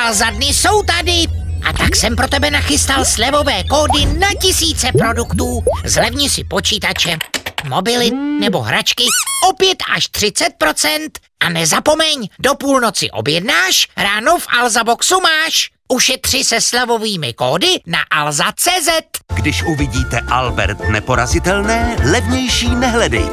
Alza dny jsou tady. A tak jsem pro tebe nachystal slevové kódy na tisíce produktů. Zlevni si počítače, mobily nebo hračky o 5 až 30%. A nezapomeň, do půlnoci objednáš, ráno v Alza Boxu máš. Ušetři se slevovými kódy na alza.cz. Když uvidíte Albert neporazitelné, levnější nehledejte.